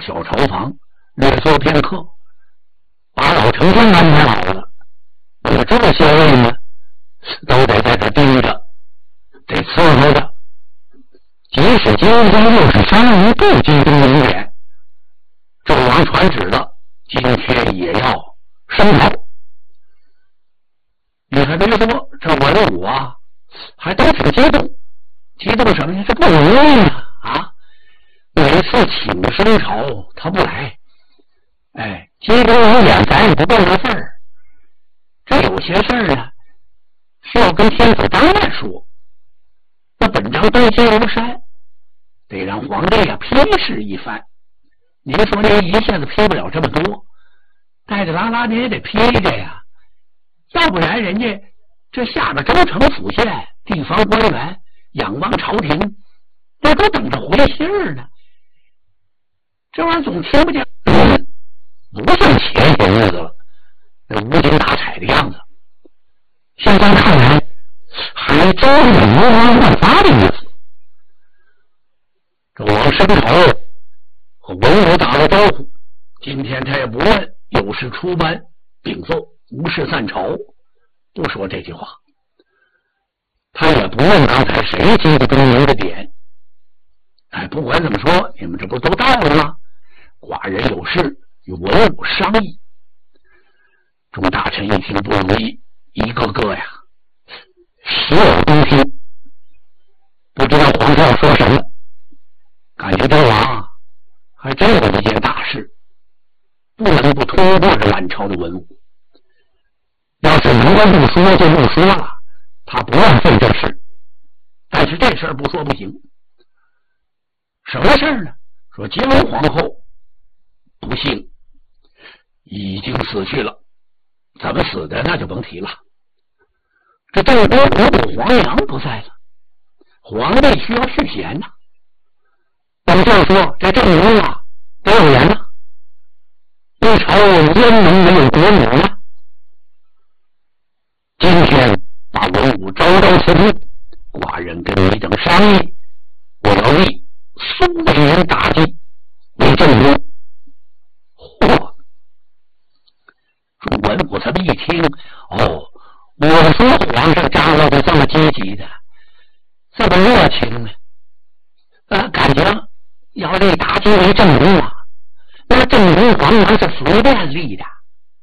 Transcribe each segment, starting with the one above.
小朝房略坐片刻，把老丞相安排好了。那么这些位呢，都得在这盯着，得伺候着。即使今天又是3日不集中营点，纣王传旨了，今天也要升头。你还别说，这文武啊，还都挺激动。激动什么呀？这不容易啊！每次请升朝他不来，集中营点咱也不办这事儿。这有些事儿呢，需要跟天子当面说。那本章登基如山，得让皇帝啊批示一番。您说您一下子批不了这么多，带着拉拉您也得批着呀，要不然人家这下边州城府县地方官员仰望朝廷，那都等着回信儿呢。这玩意儿总听不见，不像前些日子了，那无精打采的样子。现在看来，还真有流亡乱发的意思。纣王升朝和文武打了招呼，今天他也不问有事出班禀奏，无事散朝，不说这句话。他也不问刚才谁接的中营的点。不管怎么说，你们这不都到了吗？寡人有事与文武商议。众大臣一听不如意，一个个呀洗耳恭听，不知道皇上说什么。感觉纣王还真有一件大事，不能不通过这满朝的文武。要是能够不说就不说了，他不让费这事。但是这事儿不说不行。什么事儿呢？说金文皇后不幸已经死去了，怎么死的那就甭提了。这正宫国母黄杨不在了，皇帝需要续弦呐。那么就说这正宫啊得有人呐，一朝焉能没有国母呢？今天把文武招到此处，寡人跟你等商议，我要立苏为人大计为正宫。嚯！文武他们一听，我说皇上张罗的这么积极的，这么热情呢，感觉要立妲己为正宫啊，那正宫皇上是随便立的，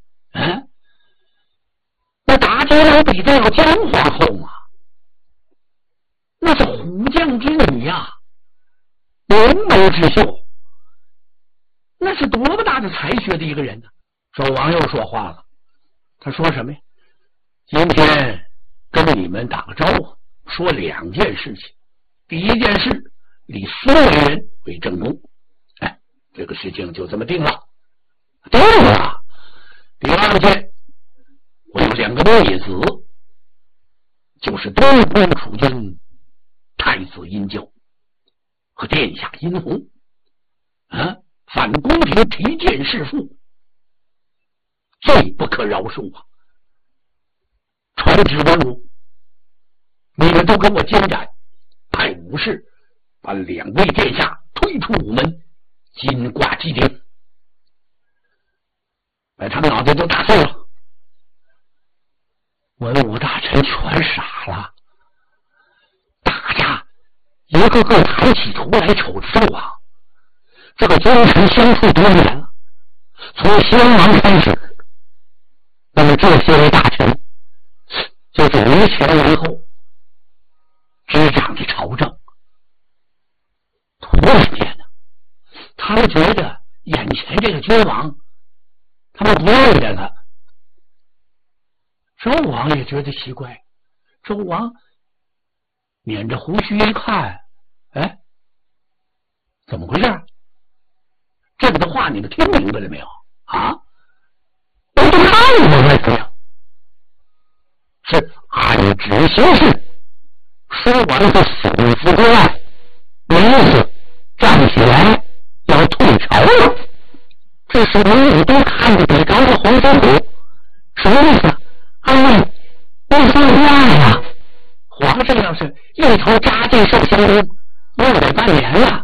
那妲己能比得了姜皇后吗？那是虎将之女呀，龙眉之秀，那是多么大的才学的一个人呢！纣王又说话了，他说什么呀？今天跟你们打个招呼，说2件事情。第一件事，立苏为人为正宫，这个事情就这么定了。定了。第二件，我有2个妹子，就是东宫储君太子殷郊和殿下殷红，反宫廷提谏弑父，罪不可饶恕啊！传旨文武，你们都给我监斩，派武士把2位殿下推出午门，金挂祭顶，把他们脑袋都打碎了。文武大臣全傻了，大家一个个抬起头来瞅着纣王。这个君臣相处多年了，从先王开始，那么这些位大臣就是为前为后执掌的朝政。突然间呢，他们觉得眼前这个君王他们不认得他。纣王也觉得奇怪，纣王捻着胡须一看，怎么回事？这个的话你们听明白了没有啊？我就看明白了呀，是按旨行事。说完这死符之外，那意思站起来要退朝了。这时文武都看着北朝的黄山谷，什么意思？你说话呀！皇上要是一头扎进寿星宫，又得半年了。